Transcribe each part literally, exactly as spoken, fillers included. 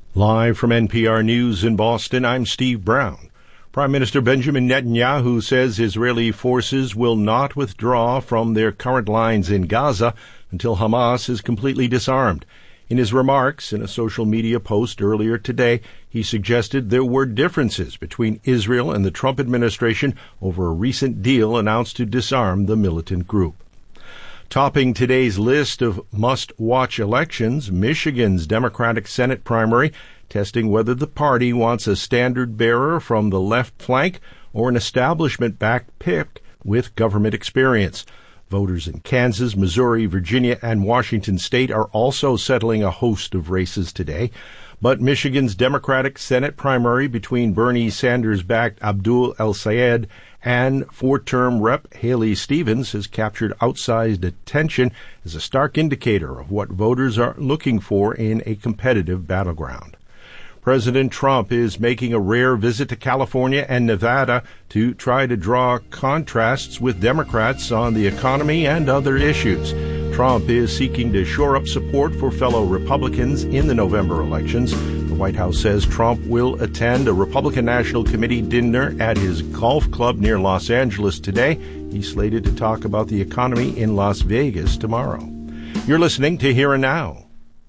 Live from N P R News in Boston, I'm Steve Brown. Prime Minister Benjamin Netanyahu says Israeli forces will not withdraw from their current lines in Gaza until Hamas is completely disarmed. In his remarks in a social media post earlier today, he suggested there were differences between Israel and the Trump administration over a recent deal announced to disarm the militant group. Topping today's list of must-watch elections, Michigan's Democratic Senate primary, testing whether the party wants a standard-bearer from the left flank or an establishment-backed pick with government experience. Voters in Kansas, Missouri, Virginia, and Washington state are also settling a host of races today. But Michigan's Democratic Senate primary between Bernie Sanders-backed Abdul El-Sayed and four-term Rep Haley Stevens has captured outsized attention as a stark indicator of what voters are looking for in a competitive battleground. President Trump is making a rare visit to California and Nevada to try to draw contrasts with Democrats on the economy and other issues. Trump is seeking to shore up support for fellow Republicans in the November elections. The White House says Trump will attend a Republican National Committee dinner at his golf club near Los Angeles today. He's slated to talk about the economy in Las Vegas tomorrow. You're listening to Here and Now.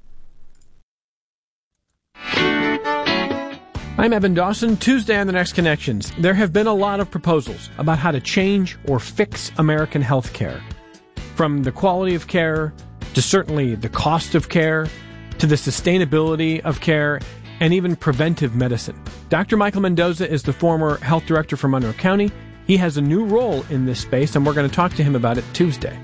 I'm Evan Dawson. Tuesday on The Next Connections. There have been a lot of proposals about how to change or fix American health care. From the quality of care, to certainly the cost of care, to the sustainability of care, and even preventive medicine. Doctor Michael Mendoza is the former health director for Monroe County. He has a new role in this space, and we're going to talk to him about it Tuesday.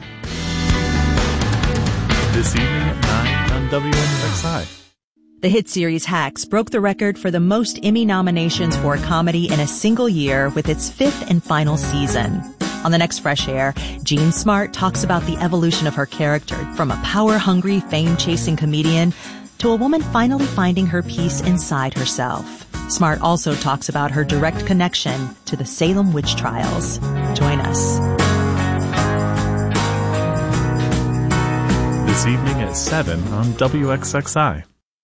This evening at nine on W N X I. The hit series Hacks broke the record for the most Emmy nominations for a comedy in a single year with its fifth and final season. On the next Fresh Air, Jean Smart talks about the evolution of her character from a power-hungry, fame-chasing comedian to a woman finally finding her peace inside herself. Smart also talks about her direct connection to the Salem witch trials. Join us. This evening at seven on W X X I.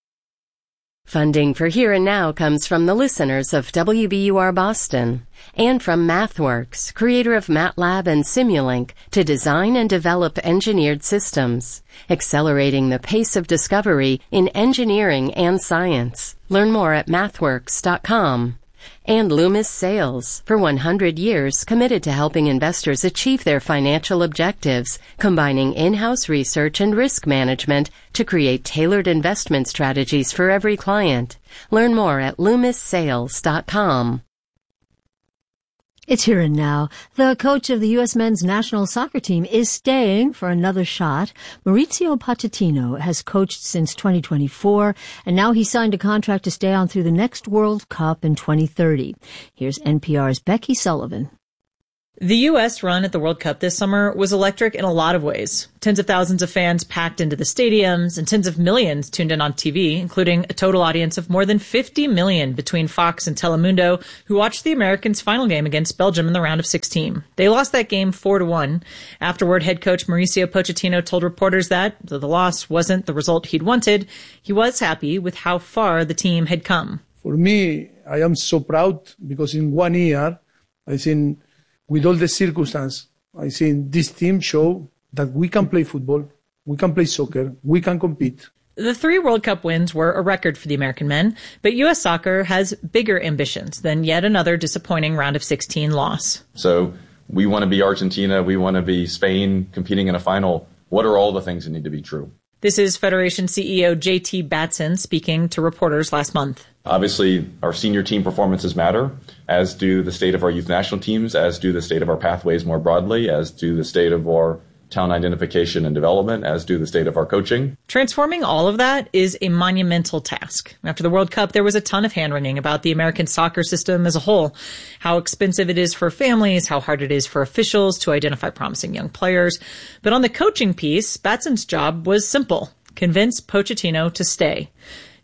Funding for Here and Now comes from the listeners of W B U R Boston and from MathWorks, creator of MATLAB and Simulink, to design and develop engineered systems, accelerating the pace of discovery in engineering and science. Learn more at mathworks dot com. And Loomis Sales, for one hundred years committed to helping investors achieve their financial objectives, combining in-house research and risk management to create tailored investment strategies for every client. Learn more at loomis sales dot com. It's Here and Now. The coach of the U S men's national soccer team is staying for another shot. Mauricio Pochettino has coached since twenty twenty-four, and now he signed a contract to stay on through the next World Cup in twenty thirty. Here's N P R's Becky Sullivan. The U S run at the World Cup this summer was electric in a lot of ways. Tens of thousands of fans packed into the stadiums and tens of millions tuned in on T V, including a total audience of more than fifty million between Fox and Telemundo, who watched the Americans' final game against Belgium in the round of sixteen. They lost that game four to one. Afterward, head coach Mauricio Pochettino told reporters that, though the loss wasn't the result he'd wanted, he was happy with how far the team had come. For me, I am so proud because in one year, I think with all the circumstances, I think this team show that we can play football, we can play soccer, we can compete. The three World Cup wins were a record for the American men, but U S soccer has bigger ambitions than yet another disappointing round of sixteen loss. So we want to be Argentina, we want to be Spain competing in a final. What are all the things that need to be true? This is Federation C E O J T Batson speaking to reporters last month. Obviously, our senior team performances matter, as do the state of our youth national teams, as do the state of our pathways more broadly, as do the state of our talent identification and development, as do the state of our coaching. Transforming all of that is a monumental task. After the World Cup, there was a ton of hand-wringing about the American soccer system as a whole, how expensive it is for families, how hard it is for officials to identify promising young players. But on the coaching piece, Batson's job was simple: convince Pochettino to stay.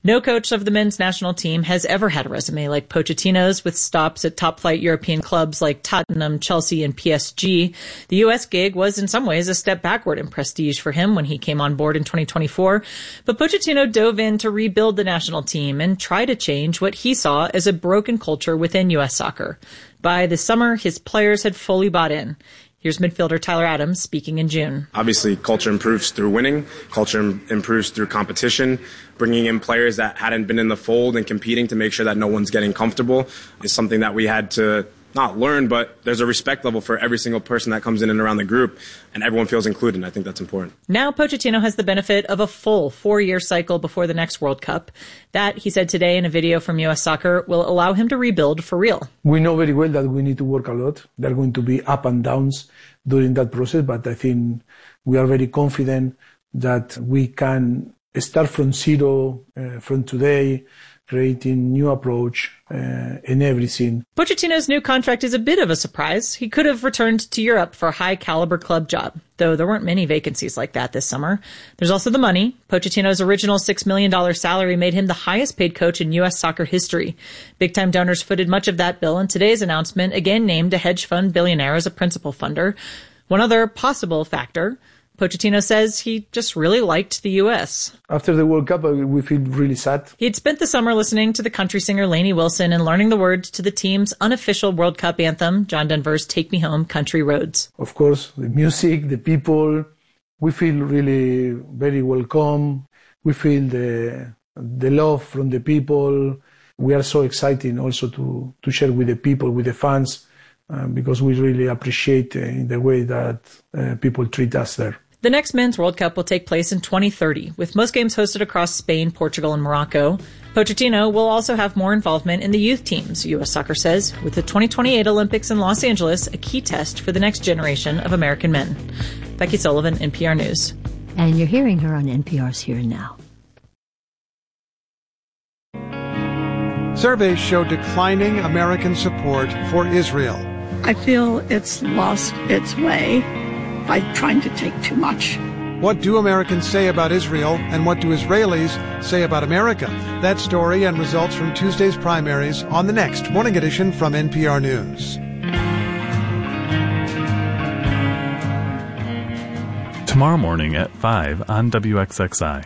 No coach of the men's national team has ever had a resume like Pochettino's, with stops at top-flight European clubs like Tottenham, Chelsea, and P S G. The U S gig was in some ways a step backward in prestige for him when he came on board in twenty twenty-four. But Pochettino dove in to rebuild the national team and try to change what he saw as a broken culture within U S soccer. By the summer, his players had fully bought in. Here's midfielder Tyler Adams speaking in June. Obviously, culture improves through winning. Culture improves through competition. Bringing in players that hadn't been in the fold and competing to make sure that no one's getting comfortable is something that we had to not learn, but there's a respect level for every single person that comes in and around the group, and everyone feels included, and I think that's important. Now Pochettino has the benefit of a full four-year cycle before the next World Cup. That, he said today in a video from U S Soccer, will allow him to rebuild for real. We know very well that we need to work a lot. There are going to be up and downs during that process, but I think we are very confident that we can start from zero, uh, from today, creating new approach uh, in everything. Pochettino's new contract is a bit of a surprise. He could have returned to Europe for a high-caliber club job, though there weren't many vacancies like that this summer. There's also the money. Pochettino's original six million dollars salary made him the highest-paid coach in U S soccer history. Big-time donors footed much of that bill, and today's announcement again named a hedge fund billionaire as a principal funder. One other possible factor, Pochettino says he just really liked the U S. After the World Cup, we feel really sad. He'd spent the summer listening to the country singer Lainey Wilson and learning the words to the team's unofficial World Cup anthem, John Denver's Take Me Home, Country Roads. Of course, the music, the people, we feel really very welcome. We feel the the love from the people. We are so excited also to, to share with the people, with the fans, uh, because we really appreciate uh, in the way that uh, people treat us there. The next Men's World Cup will take place in twenty thirty, with most games hosted across Spain, Portugal, and Morocco. Pochettino will also have more involvement in the youth teams, U S Soccer says, with the twenty twenty-eight Olympics in Los Angeles a key test for the next generation of American men. Becky Sullivan, N P R News. And you're hearing her on N P R's Here and Now. Surveys show declining American support for Israel. I feel it's lost its way by trying to take too much. What do Americans say about Israel, and what do Israelis say about America? That story and results from Tuesday's primaries on the next Morning Edition from N P R News. Tomorrow morning at five on W X X I.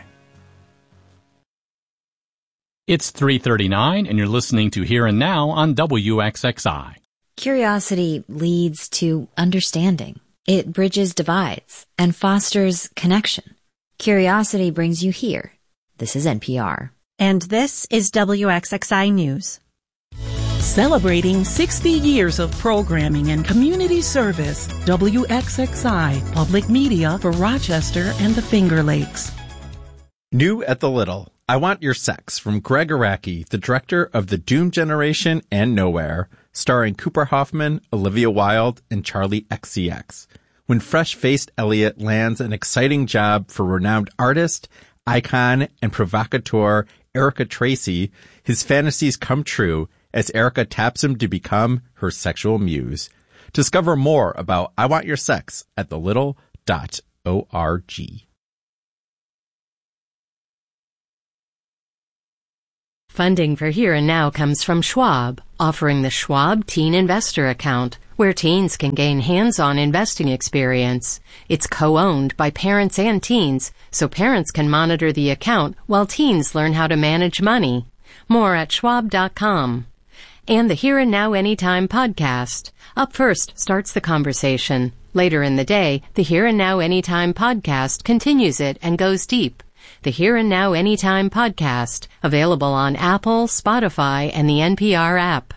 It's three thirty-nine, and you're listening to Here and Now on W X X I. Curiosity leads to understanding. It bridges divides and fosters connection. Curiosity brings you here. This is N P R. And this is W X X I News. Celebrating sixty years of programming and community service, W X X I, public media for Rochester and the Finger Lakes. New at the Little, I Want Your Sex, from Greg Araki, the director of The Doom Generation and Nowhere, starring Cooper Hoffman, Olivia Wilde, and Charlie X C X. When fresh-faced Elliot lands an exciting job for renowned artist, icon, and provocateur Erica Tracy, his fantasies come true as Erica taps him to become her sexual muse. Discover more about I Want Your Sex at the little dot org. Funding for Here and Now comes from Schwab, offering the Schwab Teen Investor Account, where teens can gain hands-on investing experience. It's co-owned by parents and teens, so parents can monitor the account while teens learn how to manage money. More at schwab dot com. And the Here and Now Anytime podcast. Up first starts the conversation. Later in the day, the Here and Now Anytime podcast continues it and goes deep. The Here and Now Anytime podcast, available on Apple, Spotify, and the N P R app.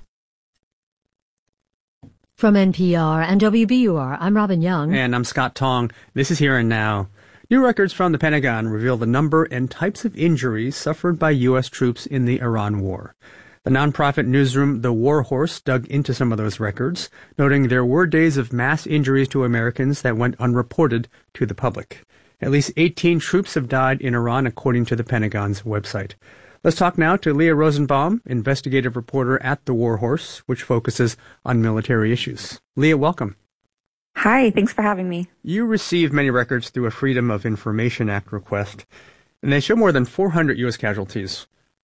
From N P R and W B U R, I'm Robin Young. And I'm Scott Tong. This is Here and Now. New records from the Pentagon reveal the number and types of injuries suffered by U S troops in the Iran war. The nonprofit newsroom The War Horse dug into some of those records, noting there were days of mass injuries to Americans that went unreported to the public. At least eighteen troops have died in Iran, according to the Pentagon's website. Let's talk now to Leah Rosenbaum, investigative reporter at The War Horse, which focuses on military issues. Leah, welcome. Hi, thanks for having me. You received many records through a Freedom of Information Act request, and they show more than four hundred U S casualties.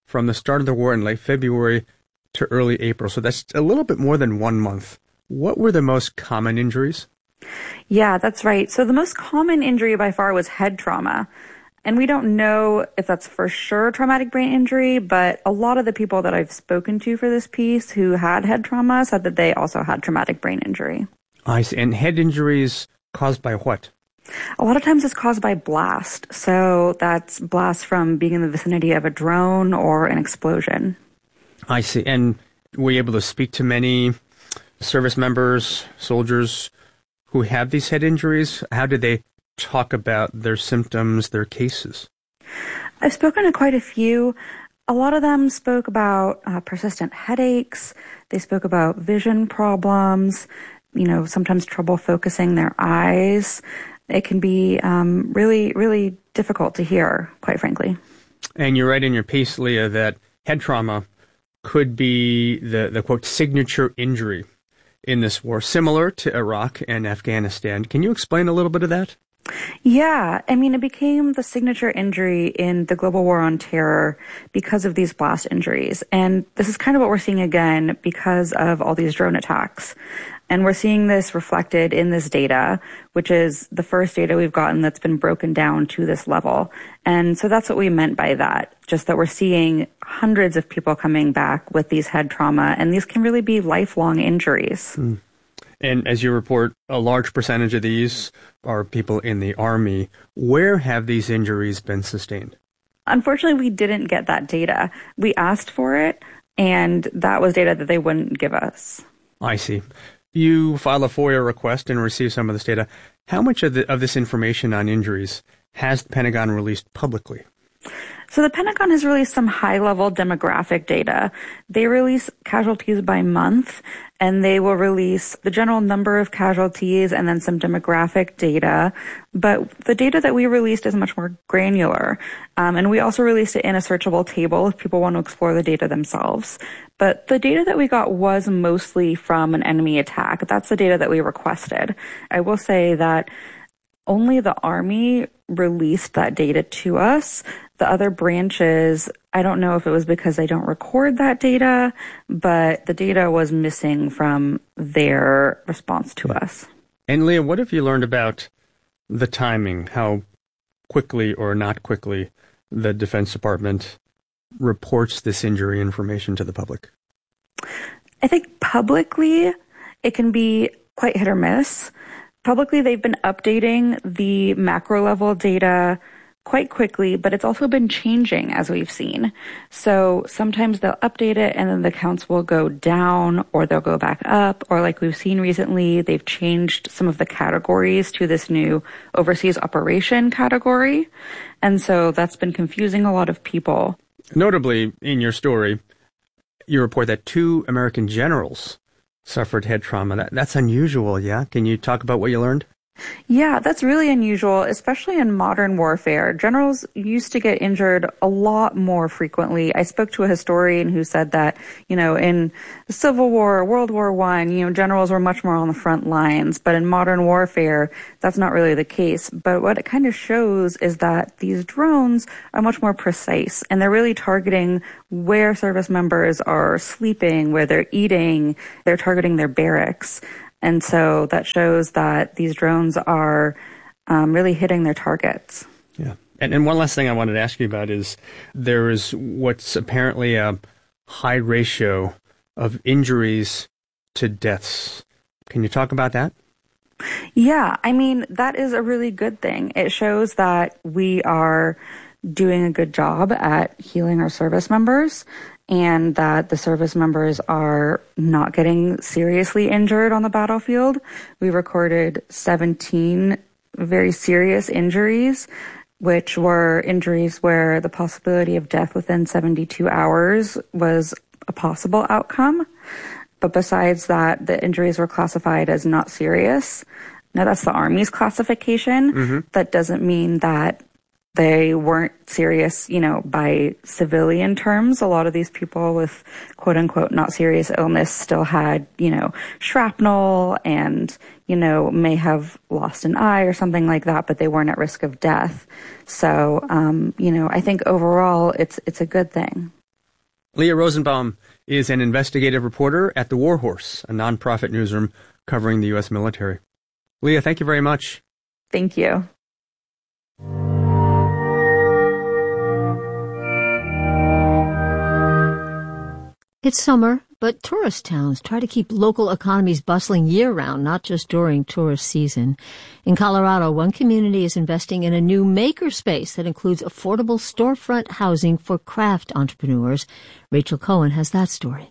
from the start of the war in late February to early April. So that's a little bit more than one month. What were the most common injuries? Yeah, that's right. So the most common injury by far was head trauma. And we don't know if that's for sure traumatic brain injury, but a lot of the people that I've spoken to for this piece who had head trauma said that they also had traumatic brain injury. I see. And head injuries caused by what? A lot of times it's caused by blast. So that's blast from being in the vicinity of a drone or an explosion. I see. And were you able to speak to many service members, soldiers who have these head injuries? How did they talk about their symptoms, their cases? I've spoken to quite a few. A lot of them spoke about uh, persistent headaches. They spoke about vision problems, you know, sometimes trouble focusing their eyes. It can be um, really, really difficult to hear, quite frankly. And you write in your piece, Leah, that head trauma could be the, the quote, signature injury in this war, similar to Iraq and Afghanistan. Can you explain a little bit of that? Yeah, I mean, it became the signature injury in the global war on terror because of these blast injuries. And this is kind of what we're seeing again because of all these drone attacks. And we're seeing this reflected in this data, which is the first data we've gotten that's been broken down to this level. And so that's what we meant by that, just that we're seeing hundreds of people coming back with these head trauma, and these can really be lifelong injuries. Mm. And as you report, a large percentage of these are people in the Army. Where have these injuries been sustained? Unfortunately, we didn't get that data. We asked for it, and that was data that they wouldn't give us. I see. You filed a FOIA request and received some of this data. How much of, the, of this information on injuries has the Pentagon released publicly? So the Pentagon has released some high-level demographic data. They release casualties by month, and they will release the general number of casualties and then some demographic data. But the data that we released is much more granular. Um, and we also released it in a searchable table if people want to explore the data themselves. But the data that we got was mostly from an enemy attack. That's the data that we requested. I will say that only the Army released that data to us. The other branches, I don't know if it was because they don't record that data, but the data was missing from their response to us. And Leah, what have you learned about the timing, how quickly or not quickly the Defense Department reports this injury information to the public? I think publicly it can be quite hit or miss. Publicly, they've been updating the macro level data quite quickly, but it's also been changing as we've seen. So sometimes they'll update it and then the counts will go down or they'll go back up, or like we've seen recently, they've changed some of the categories to this new overseas operation category. And so that's been confusing a lot of people. Notably, in your story, you report that two American generals suffered head trauma. That, that's unusual, yeah? Can you talk about what you learned? Yeah, that's really unusual, especially in modern warfare. Generals used to get injured a lot more frequently. I spoke to a historian who said that, you know, in the Civil War, World War One, you know, generals were much more on the front lines. But in modern warfare, that's not really the case. But what it kind of shows is that these drones are much more precise, and they're really targeting where service members are sleeping, where they're eating. They're targeting their barracks. And so that shows that these drones are um, really hitting their targets. Yeah. And, and one last thing I wanted to ask you about is there is what's apparently a high ratio of injuries to deaths. Can you talk about that? Yeah, I mean, that is a really good thing. It shows that we are doing a good job at healing our service members, and that the service members are not getting seriously injured on the battlefield. We recorded seventeen very serious injuries, which were injuries where the possibility of death within seventy-two hours was a possible outcome. But besides that, the injuries were classified as not serious. Now, that's the Army's classification. Mm-hmm. That doesn't mean that they weren't serious, you know, by civilian terms. A lot of these people with quote unquote not serious illness still had, you know, shrapnel and, you know, may have lost an eye or something like that, but they weren't at risk of death. So, um, you know, I think overall it's, it's a good thing. Leah Rosenbaum is an investigative reporter at The War Horse, a nonprofit newsroom covering the U S military. Leah, thank you very much. Thank you. It's summer, but tourist towns try to keep local economies bustling year-round, not just during tourist season. In Colorado, one community is investing in a new makerspace that includes affordable storefront housing for craft entrepreneurs. Rachel Cohen has that story.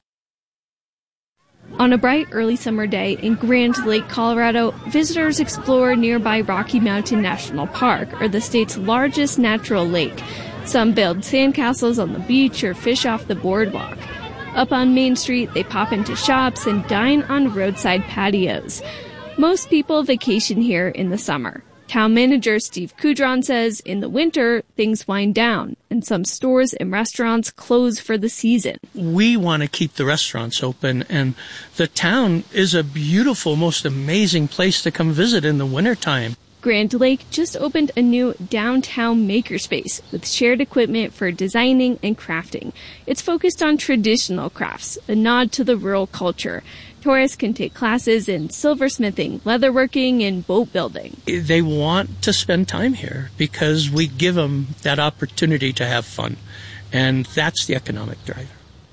On a bright early summer day in Grand Lake, Colorado, visitors explore nearby Rocky Mountain National Park, or the state's largest natural lake. Some build sandcastles on the beach or fish off the boardwalk. Up on Main Street, they pop into shops and dine on roadside patios. Most people vacation here in the summer. Town manager Steve Kudron says in the winter, things wind down, and some stores and restaurants close for the season. We want to keep the restaurants open, and the town is a beautiful, most amazing place to come visit in the wintertime. Grand Lake just opened a new downtown makerspace with shared equipment for designing and crafting. It's focused on traditional crafts, a nod to the rural culture. Tourists can take classes in silversmithing, leatherworking, and boat building. They want to spend time here because we give them that opportunity to have fun, and that's the economic driver.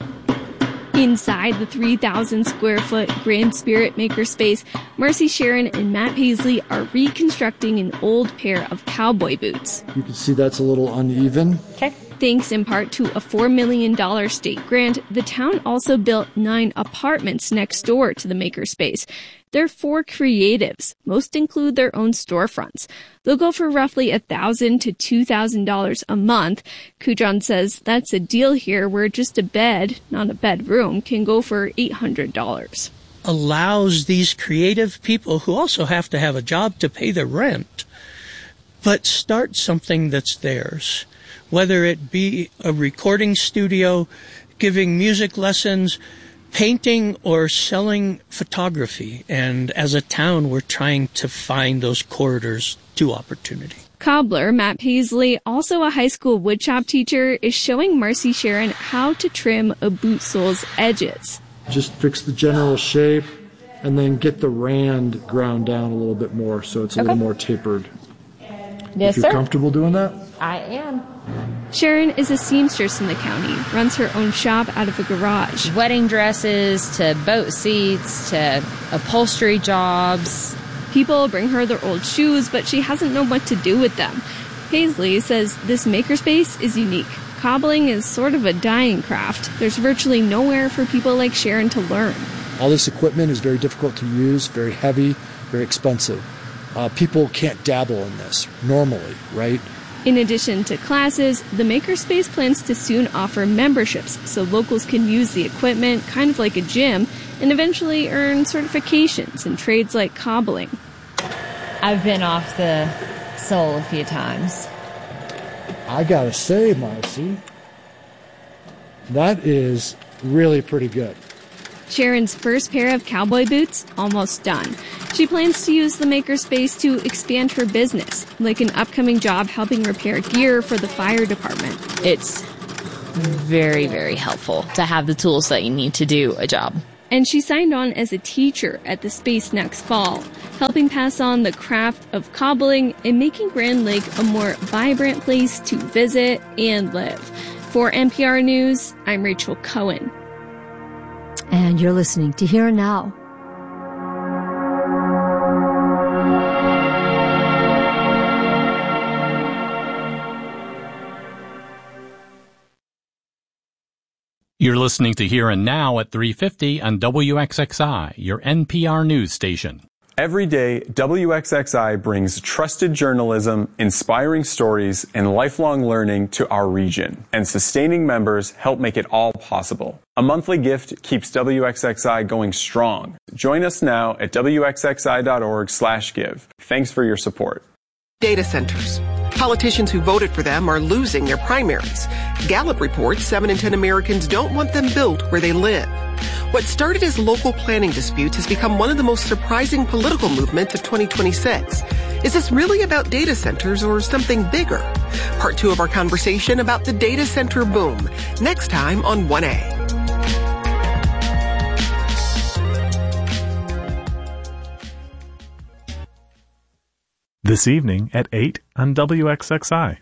Inside the three thousand square foot Grand Spirit Makerspace, Marcy Sharon and Matt Paisley are reconstructing an old pair of cowboy boots. You can see that's a little uneven. Okay. Thanks in part to a four million dollars state grant, the town also built nine apartments next door to the makerspace. They're for creatives. Most include their own storefronts. They'll go for roughly one thousand dollars to two thousand dollars a month. Kudron says that's a deal here where just a bed, not a bedroom, can go for eight hundred dollars. Allows these creative people who also have to have a job to pay their rent, but start something that's theirs. Whether it be a recording studio, giving music lessons, painting, or selling photography. And as a town, we're trying to find those corridors to opportunity. Cobbler Matt Paisley, also a high school woodshop teacher, is showing Marcy Sharon how to trim a boot sole's edges. Just fix the general shape and then get the rand ground down a little bit more so it's a okay. little more tapered. Yes, if you're sir. comfortable doing that? I am. Sharon is a seamstress in the county, runs her own shop out of a garage. Wedding dresses to boat seats to upholstery jobs. People bring her their old shoes, but she hasn't known what to do with them. Paisley says this makerspace is unique. Cobbling is sort of a dying craft. There's virtually nowhere for people like Sharon to learn. All this equipment is very difficult to use, very heavy, very expensive. Uh, people can't dabble in this normally, right? In addition to classes, the Makerspace plans to soon offer memberships so locals can use the equipment kind of like a gym and eventually earn certifications in trades like cobbling. I've been off the sole a few times. I gotta say, Marcy, that is really pretty good. Sharon's first pair of cowboy boots almost done. She plans to use the makerspace to expand her business, like an upcoming job helping repair gear for the fire department. It's very, very helpful to have the tools that you need to do a job. And she signed on as a teacher at the space next fall, helping pass on the craft of cobbling and making Grand Lake a more vibrant place to visit and live. For N P R News, I'm Rachel Cohen. And you're listening to Here and Now. You're listening to Here and Now at three fifty on W X X I, your N P R news station. Every day, W X X I brings trusted journalism, inspiring stories, and lifelong learning to our region. And sustaining members help make it all possible. A monthly gift keeps W X X I going strong. Join us now at W X X I dot org slash give. Thanks for your support. Data centers. Politicians who voted for them are losing their primaries. Gallup reports seven in ten Americans don't want them built where they live. What started as local planning disputes has become one of the most surprising political movements of twenty twenty-six. Is this really about data centers or something bigger? Part two of our conversation about the data center boom. Next time on one A. This evening at eight on W X X I.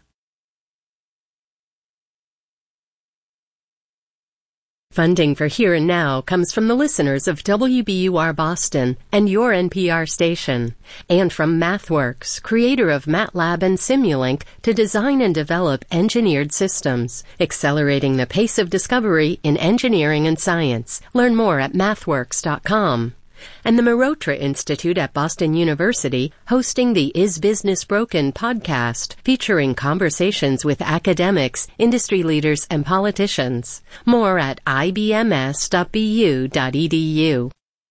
Funding for Here and Now comes from the listeners of W B U R Boston and your N P R station, and from MathWorks, creator of MATLAB and Simulink, to design and develop engineered systems, accelerating the pace of discovery in engineering and science. Learn more at mathworks dot com. And the Marotra Institute at Boston University, hosting the Is Business Broken podcast, featuring conversations with academics, industry leaders, and politicians. More at I B M S dot B U dot E D U.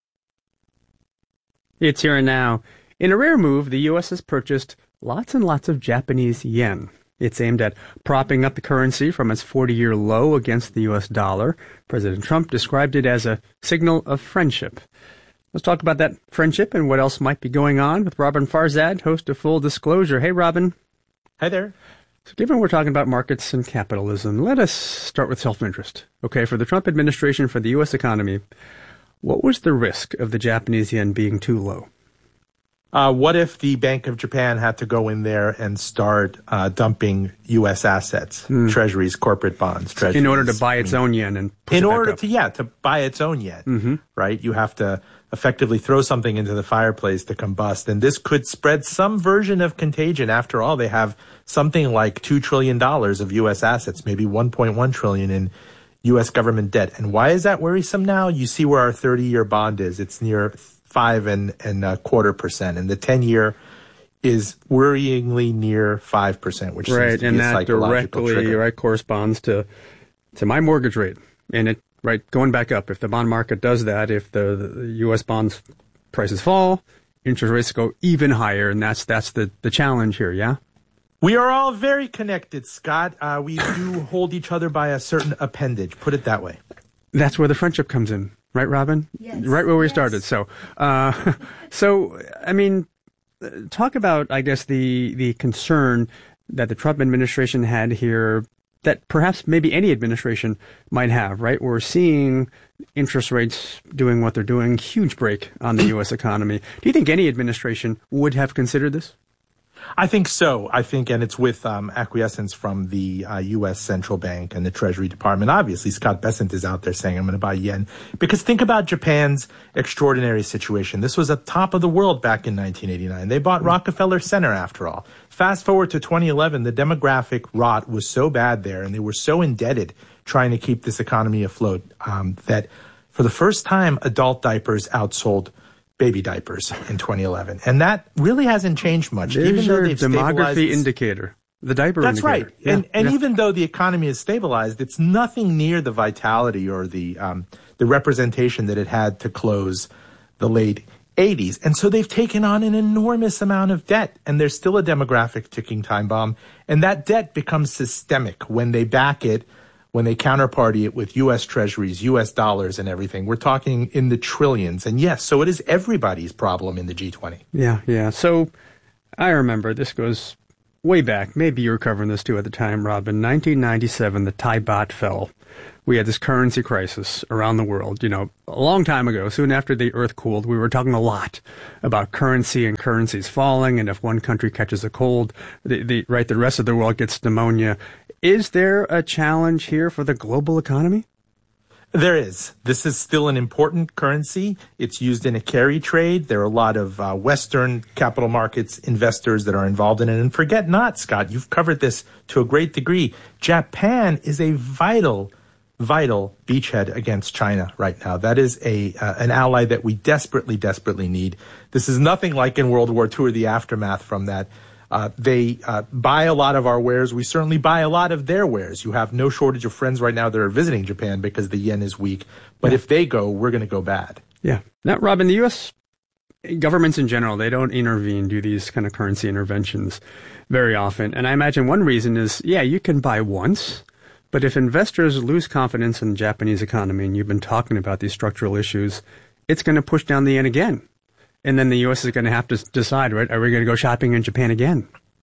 It's Here and Now. In a rare move, the U S has purchased lots and lots of Japanese yen. It's aimed at propping up the currency from its forty-year low against the U S dollar. President Trump described it as a signal of friendship. Let's talk about that friendship and what else might be going on with Robin Farzad, host of Full Disclosure. Hey, Robin. Hi there. So given we're talking about markets and capitalism, let us start with self-interest. Okay, for the Trump administration, for the U S economy, what was the risk of the Japanese yen being too low? Uh, what if the Bank of Japan had to go in there and start uh, dumping U S assets, mm. treasuries, corporate bonds, treasuries? In order to buy its I mean, own yen and push in it back order up. to yeah to buy its own yen, mm-hmm. right? You have to effectively throw something into the fireplace to combust, and this could spread some version of contagion. After all, they have something like two trillion dollars of U S assets, maybe one point one trillion dollars in U S government debt. And why is that worrisome now? You see where our thirty-year bond is. It's near five and, and a quarter percent, and the ten-year is worryingly near five percent, which right, seems to and be a that psychological directly trigger. Right, corresponds to to my mortgage rate, and it right going back up. If the bond market does that, if the, the U S bonds prices fall, interest rates go even higher, and that's that's the the challenge here. Yeah. We are all very connected, Scott. Uh, we do hold each other by a certain appendage. Put it that way. That's where the friendship comes in. Right, Robin? Yes. Right where we yes. started. So, uh, so I mean, talk about, I guess, the the concern that the Trump administration had here that perhaps maybe any administration might have, right? We're seeing interest rates doing what they're doing, huge break on the U S economy. Do you think any administration would have considered this? I think so. I think, and it's with um, acquiescence from the uh, U S Central Bank and the Treasury Department. Obviously, Scott Bessent is out there saying, I'm going to buy yen. Because think about Japan's extraordinary situation. This was at top of the world back in nineteen eighty-nine. They bought Rockefeller Center, after all. Fast forward to twenty eleven, the demographic rot was so bad there, and they were so indebted trying to keep this economy afloat um, that for the first time, adult diapers outsold baby diapers in twenty eleven. And that really hasn't changed much. There's even though your they've demography indicator. The diaper That's indicator. right. Yeah, and and yeah. even though the economy is stabilized, it's nothing near the vitality or the um, the representation that it had to close the late eighties. And so they've taken on an enormous amount of debt, and there's still a demographic ticking time bomb. And that debt becomes systemic when they back it, when they counterparty it with U S treasuries, U S dollars, and everything. We're talking in the trillions. And yes, so it is everybody's problem in the G twenty. Yeah, yeah. So I remember, this goes way back. Maybe you were covering this too at the time, Robin. nineteen ninety-seven, the Thai baht fell. We had this currency crisis around the world, you know, a long time ago. Soon after the earth cooled, we were talking a lot about currency and currencies falling. And if one country catches a cold, the, the right, the rest of the world gets pneumonia. Is there a challenge here for the global economy? There is. This is still an important currency. It's used in a carry trade. There are a lot of uh, Western capital markets investors that are involved in it. And forget not, Scott, you've covered this to a great degree. Japan is a vital, vital beachhead against China right now. That is a uh, an ally that we desperately, desperately need. This is nothing like in World War Two or the aftermath from that. Uh, they uh, buy a lot of our wares. We certainly buy a lot of their wares. You have no shortage of friends right now that are visiting Japan because the yen is weak. But yeah. if they go, we're going to go bad. Yeah. Now, Robin, the U S governments in general, they don't intervene, do these kind of currency interventions very often. And I imagine one reason is, yeah, you can buy once. But if investors lose confidence in the Japanese economy, and you've been talking about these structural issues, it's going to push down the yen again. And then the U S is going to have to decide, right, are we going to go shopping in Japan again?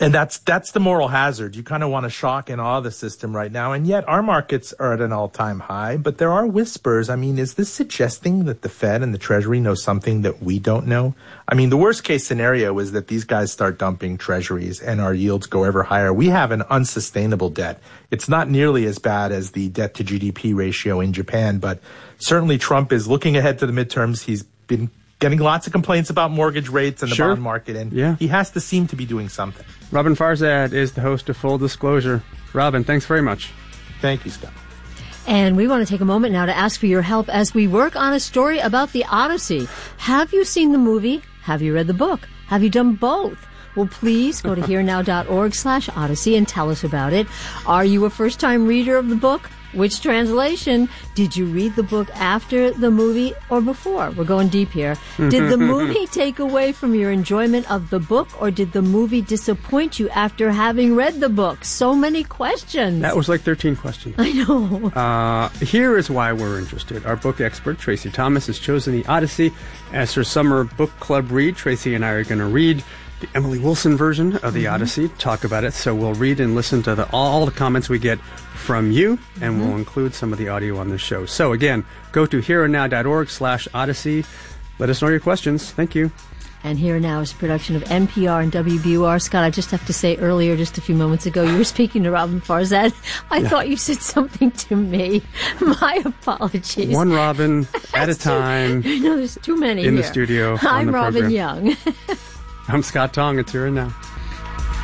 And that's that's the moral hazard. You kind of want to shock and awe the system right now. And yet our markets are at an all-time high. But there are whispers. I mean, is this suggesting that the Fed and the Treasury know something that we don't know? I mean, the worst-case scenario is that these guys start dumping Treasuries and our yields go ever higher. We have an unsustainable debt. It's not nearly as bad as the debt-to-G D P ratio in Japan. But certainly Trump is looking ahead to the midterms. He's been getting lots of complaints about mortgage rates and the sure. bond market, and yeah. he has to seem to be doing something. Robin Farzad is the host of Full Disclosure. Robin, thanks very much. Thank you, Scott. And we want to take a moment now to ask for your help as we work on a story about the Odyssey. Have you seen the movie? Have you read the book? Have you done both? Well, please go to herenow.org slash Odyssey and tell us about it. Are you a first-time reader of the book? Which translation? Did you read the book after the movie or before? We're going deep here. Did the movie take away from your enjoyment of the book, or did the movie disappoint you after having read the book? So many questions. That was like thirteen questions. I know. Uh, here is why we're interested. Our book expert, Tracy Thomas, has chosen the Odyssey as her summer book club read. Tracy and I are going to read the Emily Wilson version of the mm-hmm. Odyssey, talk about it. So we'll read and listen to the, all the comments we get from you, and mm-hmm. we'll include some of the audio on the show. So again, go to herenow.org slash Odyssey. Let us know your questions. Thank you. And Here and Now is a production of N P R and W B U R. Scott, I just have to say earlier, just a few moments ago, you were speaking to Robin Farzad. I yeah. thought you said something to me. My apologies. One Robin at a time. No, there's too many in here. the studio. I'm the Robin program. Young. I'm Scott Tong. It's Here and Now.